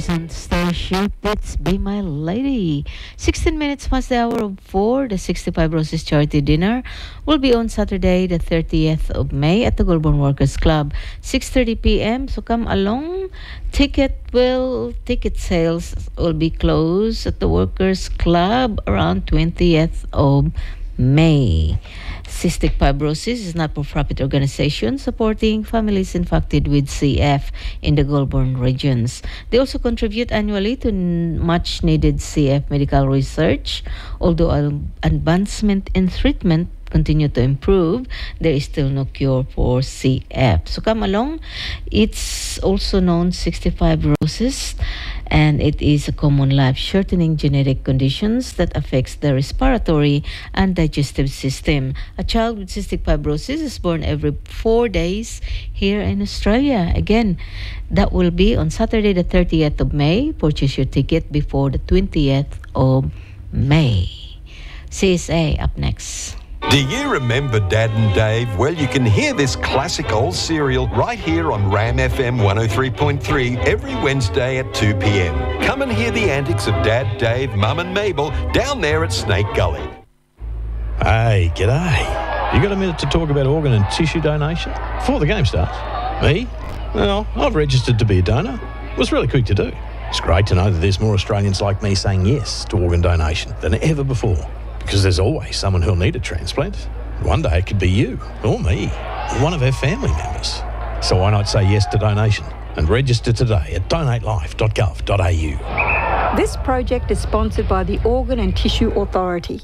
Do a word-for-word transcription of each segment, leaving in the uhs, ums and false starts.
On Starship, it's Be My Lady. sixteen minutes past the hour of four, the sixty-five Roses Charity Dinner will be on Saturday, the thirtieth of May at the Goulburn Workers Club, six thirty p.m. So come along. Ticket will, ticket sales will be closed at the Workers Club around twentieth of May. Cystic Fibrosis is not for profit organization supporting families infected with C F in the Goulburn regions. They also contribute annually to much needed C F medical research. Although advancement in treatment continue to improve, there is still no cure for C F. So come along. It's also known sixty-five Roses, and it is a common life-shortening genetic conditions that affects the respiratory and digestive system. A child with cystic fibrosis is born every four days here in Australia. Again, that will be on Saturday the thirtieth of May. Purchase your ticket before the twentieth of May. C S A up next. Do you remember Dad and Dave? Well, you can hear this classic old serial right here on Ram F M one oh three point three every Wednesday at two p.m. Come and hear the antics of Dad, Dave, Mum and Mabel down there at Snake Gully. Hey, g'day. You got a minute to talk about organ and tissue donation? Before the game starts. Me? Well, I've registered to be a donor. It was really quick to do. It's great to know that there's more Australians like me saying yes to organ donation than ever before. Because there's always someone who'll need a transplant. One day it could be you, or me, or one of our family members. So why not say yes to donation and register today at donate life dot gov dot a u. This project is sponsored by the Organ and Tissue Authority.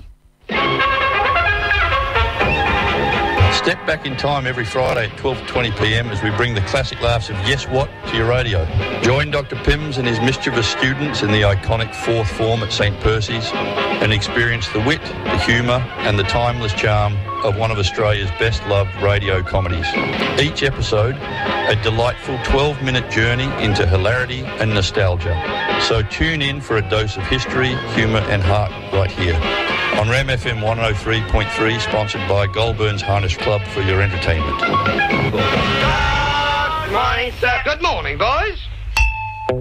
Step back in time every Friday at twelve twenty p.m. as we bring the classic laughs of Yes What to your radio. Join Doctor Pims and his mischievous students in the iconic fourth form at St Percy's and experience the wit, the humour and the timeless charm of one of Australia's best-loved radio comedies. Each episode, a delightful twelve-minute journey into hilarity and nostalgia. So tune in for a dose of history, humour and heart right here on Ram F M one oh three point three, sponsored by Goulburn's Harness Club for your entertainment. Good morning, sir. Good morning, boys.